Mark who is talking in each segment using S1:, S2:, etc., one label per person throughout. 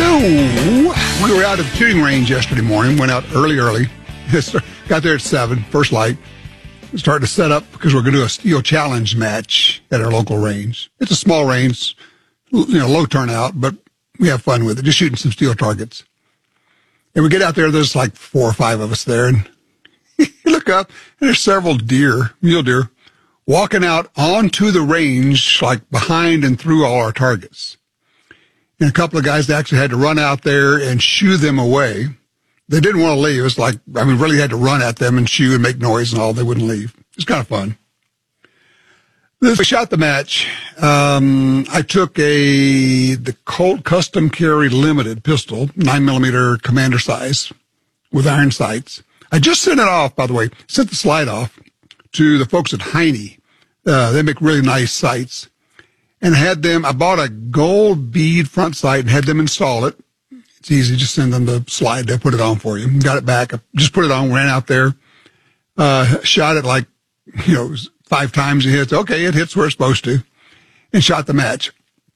S1: So, we were out at the shooting range yesterday morning, went out early. Got there at 7, first light. Started to set up because we're going to do a steel challenge match at our local range. It's a small range, low turnout, but we have fun with it, just shooting some steel targets. And we get out there, there's like 4 or 5 of us there, and you look up, and there's several mule deer, walking out onto the range, like behind and through all our targets. And a couple of guys actually had to run out there and shoo them away. They didn't want to leave. It was like, really had to run at them and shoo and make noise and all. They wouldn't leave. It was kind of fun. We shot the match. I took the Colt Custom Carry Limited pistol, 9mm commander size with iron sights. I just sent it off, by the way, sent the slide off to the folks at Heine. They make really nice sights. And I bought a gold bead front sight and had them install it. It's easy. Just send them the slide. They'll put it on for you. Got it back. Just put it on, ran out there, shot it like, 5 times. It hits. Okay, it hits where it's supposed to, and shot the match.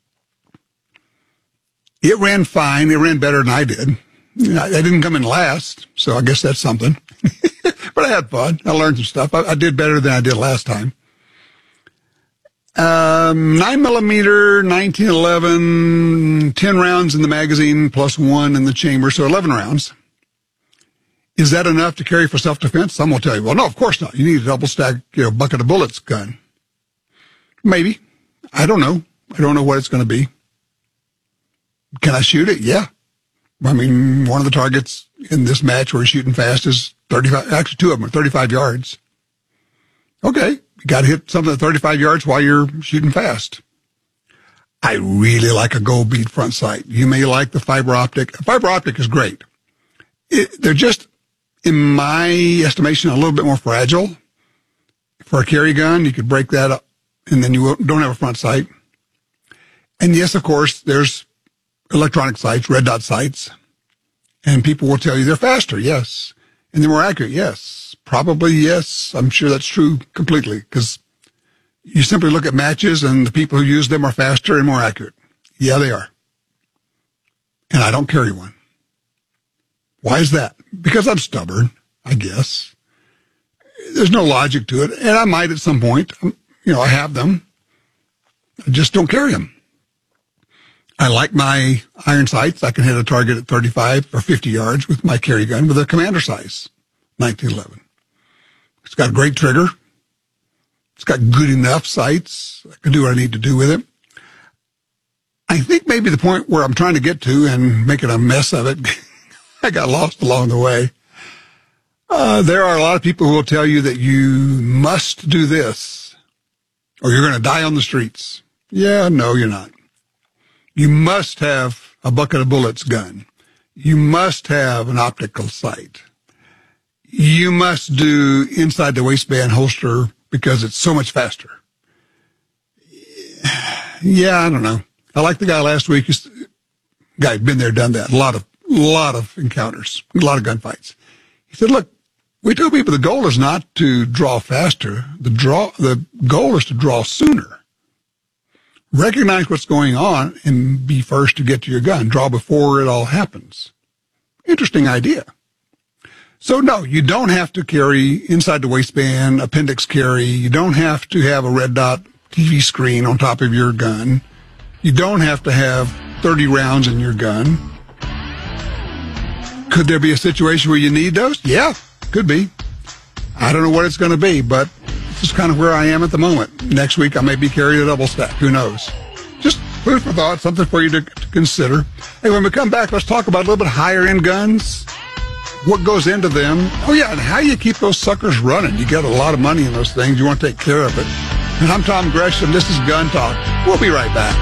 S1: It ran fine. It ran better than I did. I didn't come in last, so I guess that's something. But I had fun. I learned some stuff. I did better than I did last time. 9mm, 1911, 10 rounds in the magazine plus 1 in the chamber, so 11 rounds. Is that enough to carry for self-defense? Some will tell you, well, no, of course not. You need a double stack, bucket of bullets gun. Maybe. I don't know. I don't know what it's going to be. Can I shoot it? Yeah. One of the targets in this match where we're shooting fast is 35, actually 2 of them are 35 yards. Okay. You got to hit something at 35 yards while you're shooting fast. I really like a gold bead front sight. You may like the fiber optic. Fiber optic is great. They're just, in my estimation, a little bit more fragile. For a carry gun, you could break that up, and then you don't have a front sight. And yes, of course, there's electronic sights, red dot sights, and people will tell you they're faster, yes. And they're more accurate, yes. Probably, yes. I'm sure that's true completely, because you simply look at matches, and the people who use them are faster and more accurate. Yeah, they are. And I don't carry one. Why is that? Because I'm stubborn, I guess. There's no logic to it. And I might at some point. I have them. I just don't carry them. I like my iron sights. I can hit a target at 35 or 50 yards with my carry gun with a commander size, 1911. It's got a great trigger. It's got good enough sights. I can do what I need to do with it. I think maybe the point where I'm trying to get to and making a mess of it, I got lost along the way. There are a lot of people who will tell you that you must do this or you're going to die on the streets. Yeah, no, you're not. You must have a bucket of bullets gun. You must have an optical sight. You must do inside the waistband holster because it's so much faster. Yeah, I don't know. I like the guy last week. Guy been there, done that. A lot of encounters, a lot of gunfights. He said, look, we tell people the goal is not to draw faster. The goal is to draw sooner. Recognize what's going on and be first to get to your gun. Draw before it all happens. Interesting idea. So no, you don't have to carry inside the waistband, appendix carry. You don't have to have a red dot TV screen on top of your gun. You don't have to have 30 rounds in your gun. Could there be a situation where you need those? Yeah, could be. I don't know what it's going to be, but this is kind of where I am at the moment. Next week, I may be carrying a double stack. Who knows? Just food for thought, something for you to consider. Hey, when we come back, let's talk about a little bit higher end guns. What goes into them? Oh, yeah, and how you keep those suckers running. You got a lot of money in those things. You want to take care of it. And I'm Tom Gresham. This is Gun Talk. We'll be right back.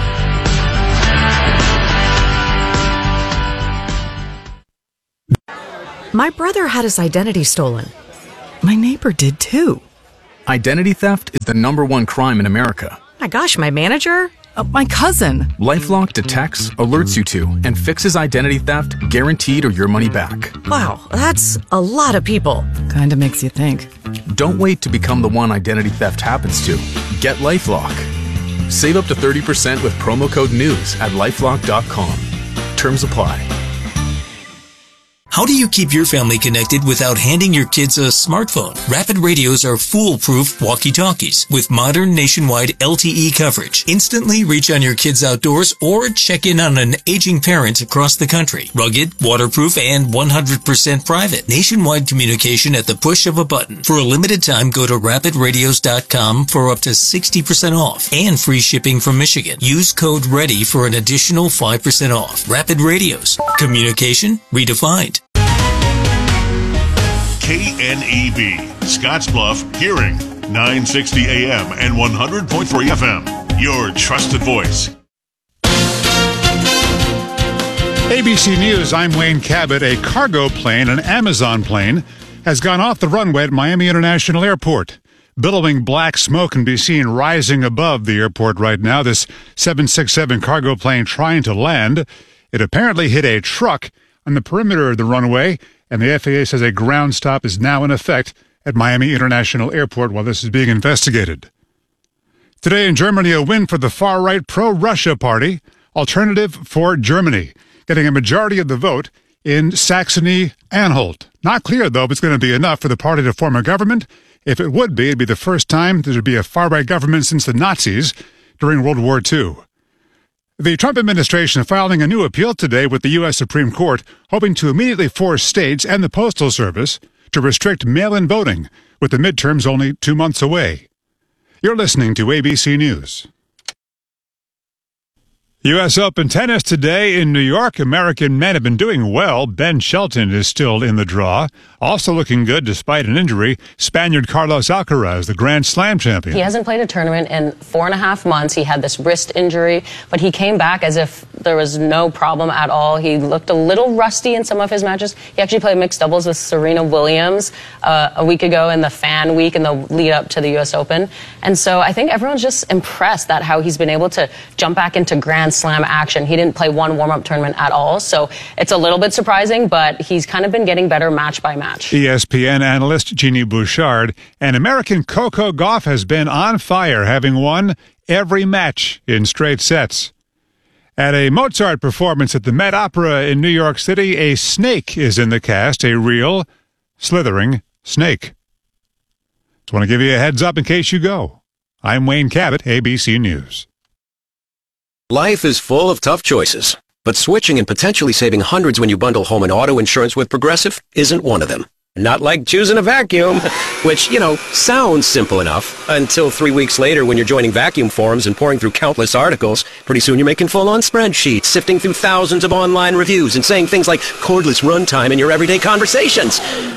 S2: My brother had his identity stolen.
S3: My neighbor did too.
S4: Identity theft is the #1 crime in America.
S2: My gosh, my manager?
S3: My cousin.
S4: LifeLock detects, alerts you to, and fixes identity theft, guaranteed or your money back.
S2: Wow, that's a lot of people.
S3: Kinda makes you think.
S4: Don't wait to become the one identity theft happens to. Get LifeLock. Save up to 30% with promo code NEWS at LifeLock.com. Terms apply.
S5: How do you keep your family connected without handing your kids a smartphone? Rapid Radios are foolproof walkie-talkies with modern nationwide LTE coverage. Instantly reach on your kids outdoors or check in on an aging parent across the country. Rugged, waterproof, and 100% private. Nationwide communication at the push of a button. For a limited time, go to rapidradios.com for up to 60% off and free shipping from Michigan. Use code READY for an additional 5% off. Rapid Radios. Communication redefined.
S6: KNEB, Scottsbluff, Hearing, 960 AM and 100.3 FM. Your trusted voice.
S7: ABC News, I'm Wayne Cabot. A cargo plane, an Amazon plane, has gone off the runway at Miami International Airport. Billowing black smoke can be seen rising above the airport right now. This 767 cargo plane trying to land. It apparently hit a truck on the perimeter of the runway, and the FAA says a ground stop is now in effect at Miami International Airport while this is being investigated. Today in Germany, a win for the far-right pro-Russia party, Alternative for Germany, getting a majority of the vote in Saxony-Anhalt. Not clear, though, if it's going to be enough for the party to form a government. If it would be, it'd be the first time there would be a far-right government since the Nazis during World War II. The Trump administration filing a new appeal today with the U.S. Supreme Court, hoping to immediately force states and the Postal Service to restrict mail-in voting, with the midterms only 2 months away. You're listening to ABC News. U.S. Open tennis today in New York. American men have been doing well. Ben Shelton is still in the draw. Also looking good despite an injury, Spaniard Carlos Alcaraz, the Grand Slam champion.
S8: He hasn't played a tournament in 4.5 months. He had this wrist injury, but he came back as if there was no problem at all. He looked a little rusty in some of his matches. He actually played mixed doubles with Serena Williams a week ago in the fan week in the lead up to the U.S. Open. And so I think everyone's just impressed at how he's been able to jump back into Grand Slam action. He didn't play one warm-up tournament at all, so it's a little bit surprising, but he's kind of been getting better match by match.
S7: ESPN analyst Jeannie Bouchard, and American Coco Gauff has been on fire, having won every match in straight sets. At a Mozart performance at the Met Opera in New York City, a snake is in the cast, a real, slithering snake. Just want to give you a heads up in case you go. I'm Wayne Cabot, ABC News.
S9: Life is full of tough choices, but switching and potentially saving hundreds when you bundle home and auto insurance with Progressive isn't one of them. Not like choosing a vacuum, which, sounds simple enough until 3 weeks later when you're joining vacuum forums and pouring through countless articles. Pretty soon you're making full-on spreadsheets, sifting through thousands of online reviews and saying things like cordless runtime in your everyday conversations.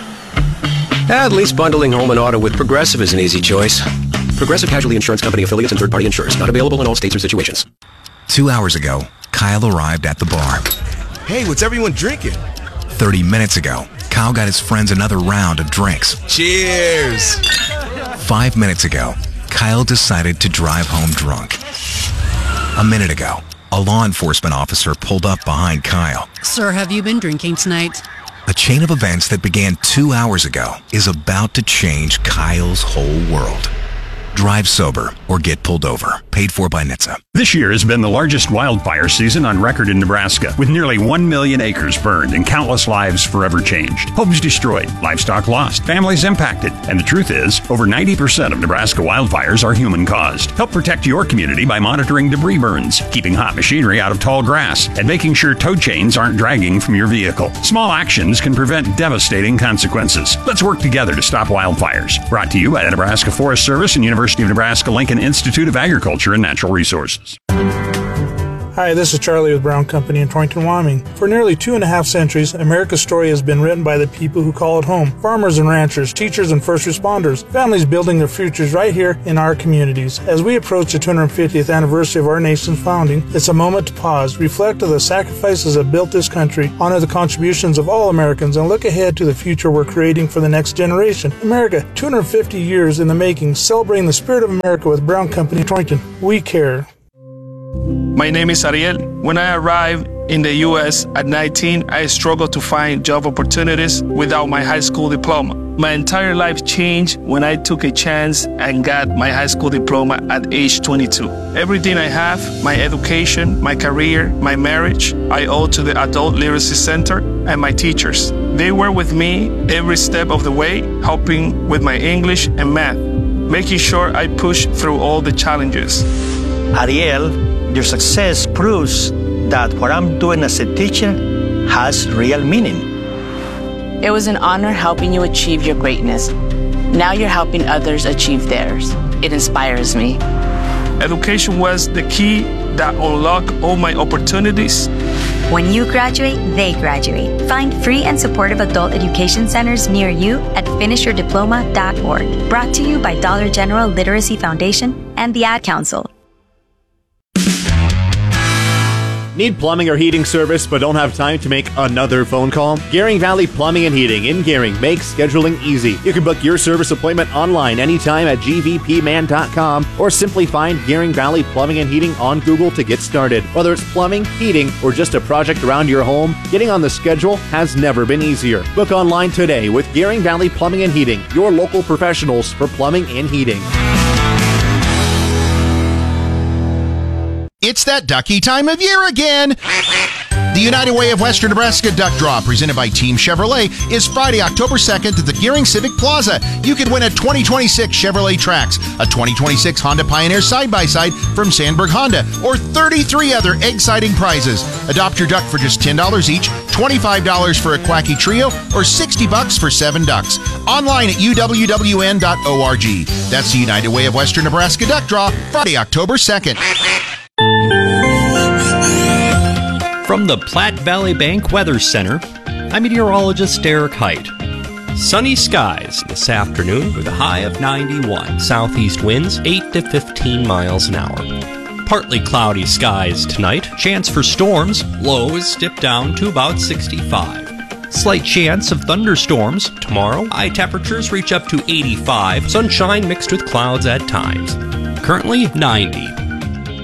S9: At least bundling home and auto with Progressive is an easy choice. Progressive Casualty Insurance Company affiliates and third-party insurers. Not available in all states or situations.
S10: 2 hours ago, Kyle arrived at the bar.
S11: Hey, what's everyone drinking?
S10: 30 minutes ago, Kyle got his friends another round of drinks.
S11: Cheers!
S10: 5 minutes ago, Kyle decided to drive home drunk. A minute ago, a law enforcement officer pulled up behind Kyle.
S12: Sir, have you been drinking tonight?
S10: A chain of events that began 2 hours ago is about to change Kyle's whole world. Drive sober or get pulled over. Paid for by NHTSA.
S13: This year has been the largest wildfire season on record in Nebraska, with nearly 1 million acres burned and countless lives forever changed. Homes destroyed, livestock lost, families impacted. And the truth is, over 90% of Nebraska wildfires are human-caused. Help protect your community by monitoring debris burns, keeping hot machinery out of tall grass, and making sure tow chains aren't dragging from your vehicle. Small actions can prevent devastating consequences. Let's work together to stop wildfires. Brought to you by the Nebraska Forest Service and University of Nebraska-Lincoln Institute of Agriculture and Natural Resources.
S14: Hi, this is Charlie with Brown Company in Torrington, Wyoming. For nearly 2.5 centuries, America's story has been written by the people who call it home. Farmers and ranchers, teachers and first responders, families building their futures right here in our communities. As we approach the 250th anniversary of our nation's founding, it's a moment to pause, reflect on the sacrifices that built this country, honor the contributions of all Americans, and look ahead to the future we're creating for the next generation. America, 250 years in the making, celebrating the spirit of America with Brown Company in Torrington. We care.
S15: My name is Ariel. When I arrived In the U.S., at 19, I struggled to find job opportunities without my high school diploma. My entire life changed when I took a chance and got my high school diploma at age 22. Everything I have, my education, my career, my marriage, I owe to the Adult Literacy Center and my teachers. They were with me every step of the way, helping with my English and math, making sure I push through all the challenges.
S16: Ariel, your success proves that what I'm doing as a teacher has real meaning.
S17: It was an honor helping you achieve your greatness. Now you're helping others achieve theirs. It inspires me.
S15: Education was the key that unlocked all my opportunities.
S18: When you graduate, they graduate. Find free and supportive adult education centers near you at finishyourdiploma.org. Brought to you by Dollar General Literacy Foundation and the Ad Council.
S19: Need plumbing or heating service but don't have time to make another phone call? Gering Valley Plumbing and Heating in Gering makes scheduling easy. You can book your service appointment online anytime at gvpman.com or simply find Gering Valley Plumbing and Heating on Google to get started. Whether it's plumbing, heating, or just a project around your home, getting on the schedule has never been easier. Book online today with Gering Valley Plumbing and Heating, your local professionals for plumbing and heating.
S20: It's that ducky time of year again. The United Way of Western Nebraska Duck Draw, presented by Team Chevrolet, is Friday, October 2nd at the Gering Civic Plaza. You could win a 2026 Chevrolet Trax, a 2026 Honda Pioneer side-by-side from Sandberg Honda, or 33 other exciting prizes. Adopt your duck for just $10 each, $25 for a Quacky Trio, or $60 for 7 ducks. Online at uwwn.org. That's the United Way of Western Nebraska Duck Draw, Friday, October 2nd.
S21: From the Platte Valley Bank Weather Center, I'm meteorologist Derek Height. Sunny skies this afternoon with a high of 91. Southeast winds 8 to 15 miles an hour. Partly cloudy skies tonight. Chance for storms. Lows dip down to about 65. Slight chance of thunderstorms tomorrow. High temperatures reach up to 85. Sunshine mixed with clouds at times. Currently 90.